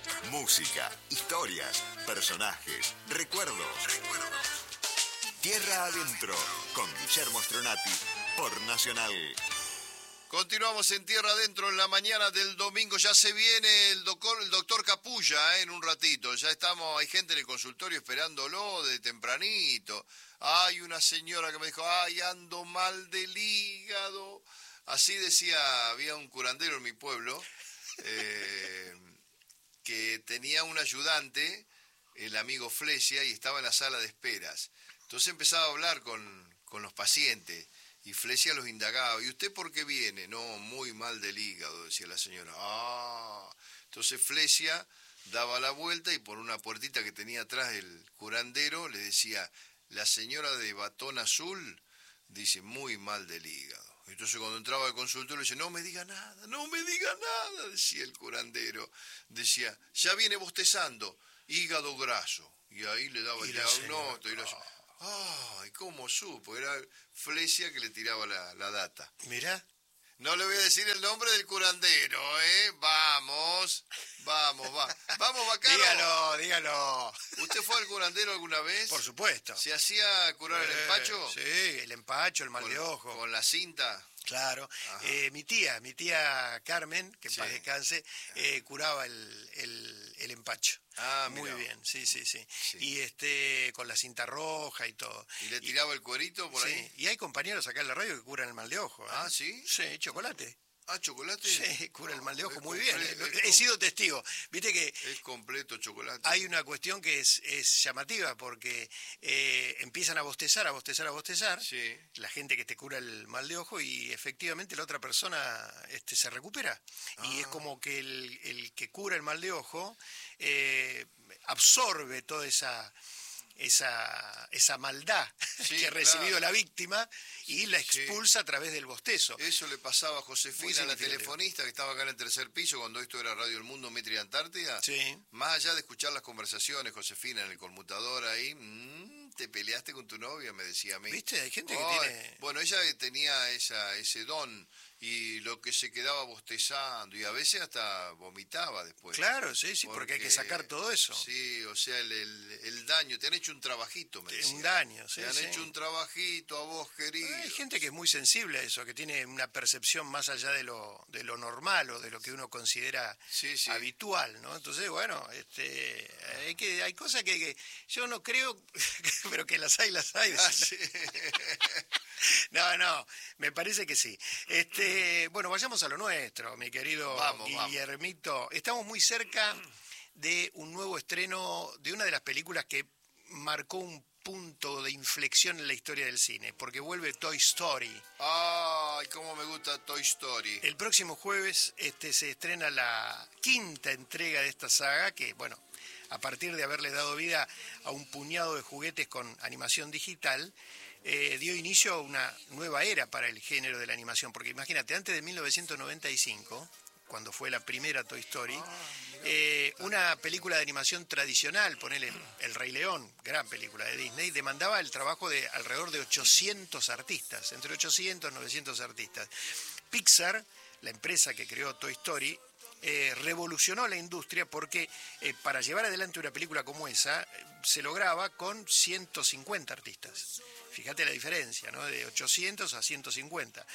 Música, historias, personajes, recuerdos. Tierra Adentro, con Guillermo Stronati, por Nacional. Continuamos en Tierra Adentro en la mañana del domingo. Ya se viene el doctor Capulla, en un ratito. Ya estamos, hay gente en el consultorio esperándolo de tempranito. Hay una señora que me dijo, ay, ando mal del hígado. Así decía, había un curandero en mi pueblo que tenía un ayudante, el amigo Flesia, y estaba en la sala de esperas. Entonces empezaba a hablar con los pacientes. Y Flesia los indagaba. ¿Y usted por qué viene? No, muy mal del hígado, decía la señora. Entonces Flesia daba la vuelta y por una puertita que tenía atrás el curandero le decía, la señora de batón azul dice, muy mal del hígado. Entonces cuando entraba al consultorio le decía, no me diga nada, decía el curandero. Decía, ya viene bostezando, hígado graso. Y ahí le daba el diagnóstico y la señora, ay, ¿cómo supo? Era Flesia que le tiraba la data. Mirá. No le voy a decir el nombre del curandero, ¿eh? Vamos, Bacaro. Dígalo. ¿Usted fue al curandero alguna vez? Por supuesto. ¿Se hacía curar el empacho? Sí, el empacho, el mal de ojo. ¿Con la cinta? Claro. Mi tía Carmen, que en paz descanse, curaba el empacho. Muy bien, sí. Y con la cinta roja y todo. ¿Y le tiraba el cuerito por ahí? Y hay compañeros acá en la radio que curan el mal de ojo. ¿Ah, sí? Sí, chocolate. ¿Chocolate? Sí, cura el mal de ojo muy bien. He sido testigo. Viste que es completo chocolate. Hay una cuestión que es llamativa porque empiezan a bostezar. Sí. La gente que te cura el mal de ojo y efectivamente la otra persona se recupera. Y es como que el que cura el mal de ojo absorbe toda esa maldad que ha recibido la víctima y la expulsa a través del bostezo. Eso le pasaba a Josefina, la telefonista que estaba acá en el tercer piso cuando esto era Radio El Mundo, Mitre y Antártida. Sí. Más allá de escuchar las conversaciones, Josefina, en el conmutador ahí, te peleaste con tu novia, me decía a mí. ¿Viste? Hay gente que tiene... Bueno, ella tenía ese don y lo que se quedaba bostezando y a veces hasta vomitaba después. Claro, sí, porque hay que sacar todo eso. Sí, o sea, el daño, te han hecho un trabajito, me decía. Un daño, sí. Te han hecho un trabajito a vos, querido. Hay gente que es muy sensible a eso, que tiene una percepción más allá de lo normal o de lo que uno considera habitual, ¿no? Entonces, bueno, hay cosas que yo no creo, pero que las hay. Sí. No, me parece que sí. Bueno, vayamos a lo nuestro, mi querido Guillermito. Vamos. Estamos muy cerca de un nuevo estreno de una de las películas que marcó un punto de inflexión en la historia del cine, porque vuelve Toy Story. ¡Ay, cómo me gusta Toy Story! El próximo jueves se estrena la quinta entrega de esta saga, que, bueno, a partir de haberle dado vida a un puñado de juguetes con animación digital, dio inicio a una nueva era para el género de la animación, porque imagínate, antes de 1995, cuando fue la primera Toy Story, una película de animación tradicional, ponele El Rey León, gran película de Disney, demandaba el trabajo de alrededor de 800 artistas, entre 800 y 900 artistas. Pixar, la empresa que creó Toy Story, revolucionó la industria porque para llevar adelante una película como esa se lograba con 150 artistas. Fíjate la diferencia, ¿no? De 800 a 150.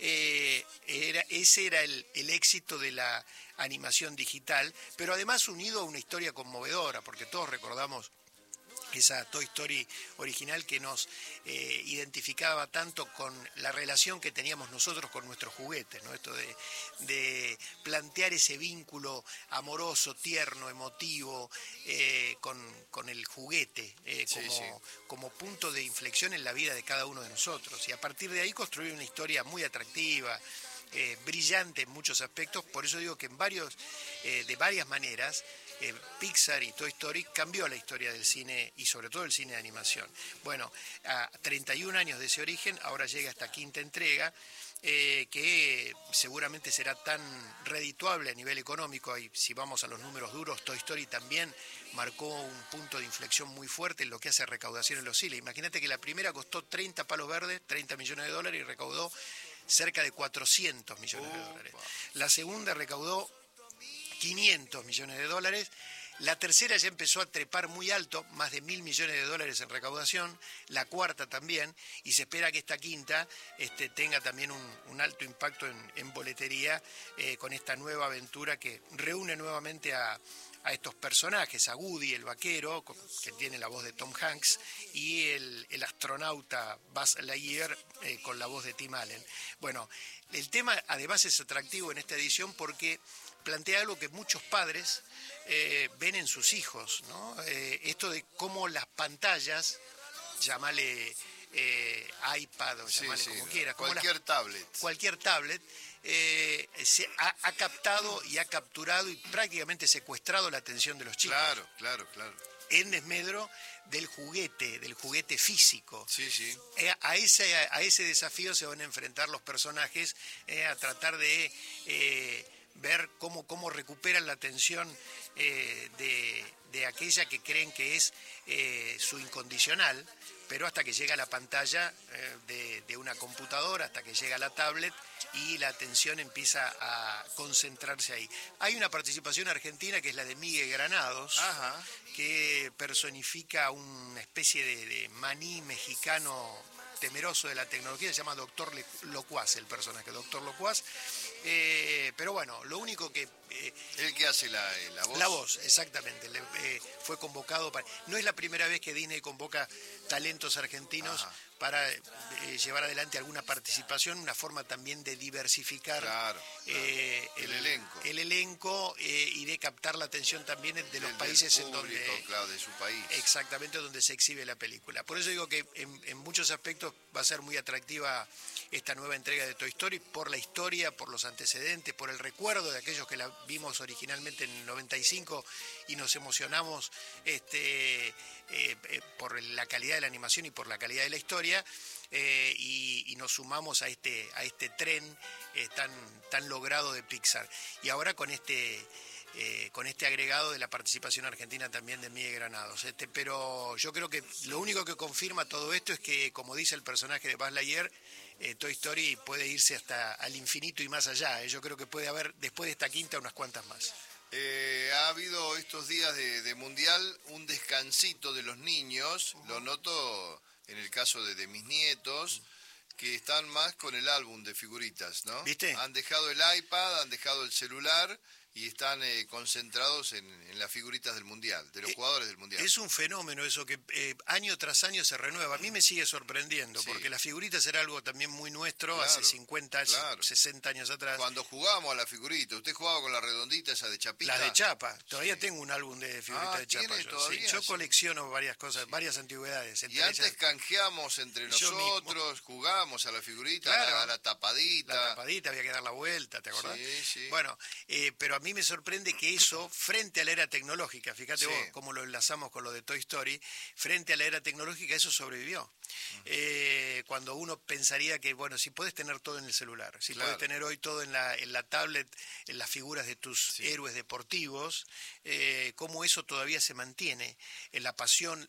Ese era el éxito de la animación digital, pero además unido a una historia conmovedora, porque todos recordamos esa Toy Story original que nos identificaba tanto con la relación que teníamos nosotros con nuestros juguetes, ¿no? Esto de plantear ese vínculo amoroso, tierno, emotivo con el juguete como punto de inflexión en la vida de cada uno de nosotros. Y a partir de ahí construir una historia muy atractiva, brillante en muchos aspectos. Por eso digo que de varias maneras Pixar y Toy Story cambió la historia del cine y sobre todo el cine de animación. Bueno, a 31 años de ese origen, ahora llega esta quinta entrega, que seguramente será tan redituable a nivel económico. Y si vamos a los números duros, Toy Story también marcó un punto de inflexión muy fuerte en lo que hace recaudación en los cines. Imagínate que la primera costó 30 palos verdes, 30 millones de dólares, y recaudó cerca de 400 millones de dólares. La segunda recaudó 500 millones de dólares. La tercera ya empezó a trepar muy alto, más de 1.000 millones de dólares en recaudación, la cuarta también, y se espera que esta quinta tenga también un alto impacto en boletería con esta nueva aventura que reúne nuevamente a estos personajes, a Woody, el vaquero, que tiene la voz de Tom Hanks, y el astronauta Buzz Lightyear con la voz de Tim Allen. Bueno, el tema además es atractivo en esta edición porque plantea algo que muchos padres ven en sus hijos, ¿no? Esto de cómo las pantallas, llámale iPad o llámale como quieras, cualquier tablet, se ha captado y ha capturado y prácticamente secuestrado la atención de los chicos. Claro. En desmedro del juguete físico. Sí. A ese desafío se van a enfrentar los personajes a tratar de ver cómo recuperan la atención de aquella que creen que es su incondicional, pero hasta que llega a la pantalla de una computadora, hasta que llega a la tablet y la atención empieza a concentrarse ahí. Hay una participación argentina que es la de Miguel Granados, Ajá. que personifica una especie de maní mexicano temeroso de la tecnología, se llama Doctor Locuaz el personaje, Doctor Locuaz. Pero bueno, lo único que... ¿El que hace la voz? La voz, exactamente. Fue convocado para... No es la primera vez que Disney convoca talentos argentinos. Ajá. Para llevar adelante alguna participación, una forma también de diversificar el elenco y de captar la atención también de los países público, en donde... Claro, de su país. Exactamente, donde se exhibe la película. Por eso digo que en muchos aspectos va a ser muy atractiva esta nueva entrega de Toy Story, por la historia, por los antecedentes, por el recuerdo de aquellos que la vimos originalmente en el 95 y nos emocionamos por la calidad de la animación y por la calidad de la historia, y nos sumamos a este tren tan logrado de Pixar. Y ahora con este agregado de la participación argentina también de Miguel Granados. Pero yo creo que lo único que confirma todo esto es que, como dice el personaje de Buzz Lightyear, Toy Story puede irse hasta al infinito y más allá. Yo creo que puede haber, después de esta quinta, unas cuantas más. Ha habido estos días de Mundial un descansito de los niños, lo noto en el caso de mis nietos, que están más con el álbum de figuritas, ¿no? ¿Viste? Han dejado el iPad, han dejado el celular y están concentrados en las figuritas del Mundial, de los jugadores del Mundial. Es un fenómeno eso que año tras año se renueva. A mí me sigue sorprendiendo, porque las figuritas era algo también muy nuestro, hace 50, 60 años atrás. Cuando jugábamos a la figurita, usted jugaba con la redondita esa de chapita. La de chapa, todavía tengo un álbum de figuritas de chapa. Yo colecciono varias cosas, varias antigüedades. Y antes canjeamos entre nosotros, jugábamos a la figurita, a la tapadita. La tapadita, había que dar la vuelta, ¿te acordás? Sí. Bueno, pero a mí me sorprende que eso, frente a la era tecnológica, fíjate vos cómo lo enlazamos con lo de Toy Story, frente a la era tecnológica eso sobrevivió. Cuando uno pensaría que, bueno, si podés tener todo en el celular, si podés tener hoy todo en la tablet, en las figuras de tus héroes deportivos, cómo eso todavía se mantiene, en la pasión,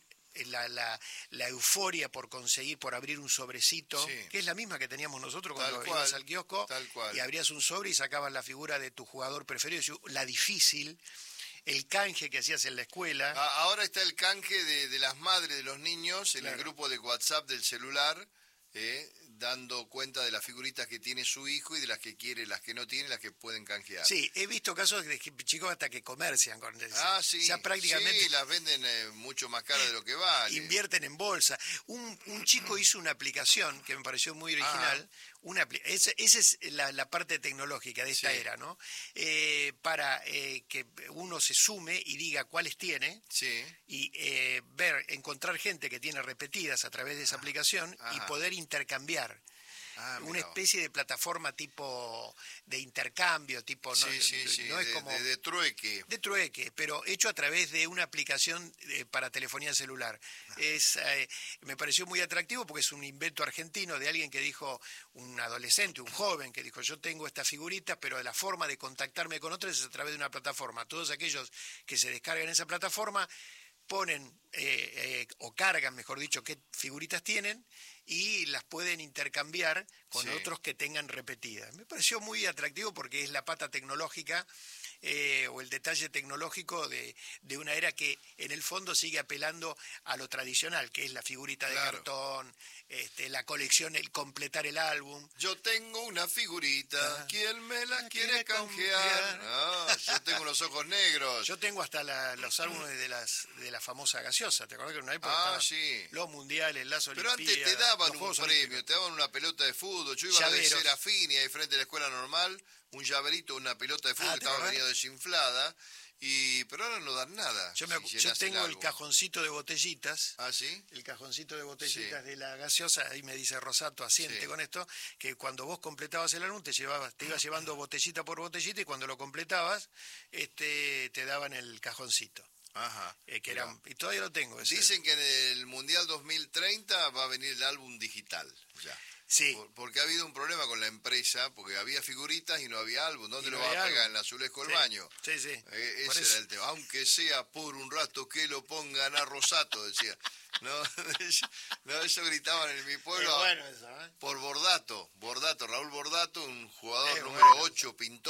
la euforia por conseguir, por abrir un sobrecito, que es la misma que teníamos nosotros cuando ibas al kiosco y abrías un sobre y sacabas la figura de tu jugador preferido, la difícil, el canje que hacías en la escuela. Ahora está el canje de las madres de los niños en el grupo de WhatsApp del celular, dando cuenta de las figuritas que tiene su hijo y de las que quiere, las que no tiene, las que pueden canjear. Sí, he visto casos de chicos hasta que comercian con eso. Sí, o sea, prácticamente las venden mucho más caras de lo que vale. Invierten en bolsa. Un chico hizo una aplicación que me pareció muy original. Esa es la parte tecnológica de esta era, ¿no? Para que uno se sume y diga cuáles tiene y encontrar gente que tiene repetidas a través de esa aplicación y poder intercambiar. Una especie de plataforma tipo de intercambio, tipo no es como de trueque. De trueque, pero hecho a través de una aplicación para telefonía celular. Me pareció muy atractivo porque es un invento argentino de alguien que dijo, un adolescente, un joven que dijo, yo tengo esta figurita, pero la forma de contactarme con otros es a través de una plataforma. Todos aquellos que se descargan esa plataforma ponen o cargan, mejor dicho, qué figuritas tienen y las pueden intercambiar con otros que tengan repetidas. Me pareció muy atractivo porque es la pata tecnológica o el detalle tecnológico de una era que en el fondo sigue apelando a lo tradicional, que es la figurita de Claro. cartón, la colección, el completar el álbum. Yo tengo una figurita, ¿quién me la quiere quiere canjear? canjear. Ah, yo tengo los ojos negros. Yo tengo hasta los álbumes de la famosa gaseosa, ¿te acordás que en una época Ah, estaban sí. los mundiales, las Pero olimpiadas? antes te daban los un Juegos premio, Olímpicos? te daban una pelota de fútbol. Yo iba a Llaveros. de Serafini, ahí frente a la escuela normal, un llaverito, una pelota de fútbol Ah, que ¿te estaba acordás? medio desinflada, pero ahora no dan nada. Yo si yo llenás tengo el álbum. cajoncito de botellitas. ¿Ah, sí? El cajoncito de botellitas Sí. de la gaseosa, ahí me dice Rosato, asiente Sí. con esto, que cuando vos completabas el álbum te ibas llevando botellita por botellita y cuando lo completabas te daban el cajoncito. Ajá. Mirá. Y todavía lo tengo. ese. Dicen que en el Mundial 2030 va a venir el álbum digital. Ya. Sí, Porque ha habido un problema con la empresa, porque había figuritas y no había álbum. ¿Dónde Y lo no vas a había pegar? álbum. ¿En el azulejo del Sí. baño? Sí, sí. Ese Por era eso. el tema. Aunque sea por un rato que lo pongan a Rosato, decía. No, no, eso gritaban en mi pueblo. Es bueno eso, ¿eh? Por Bordato, Raúl Bordato, un jugador Es número bueno. 8, pintor.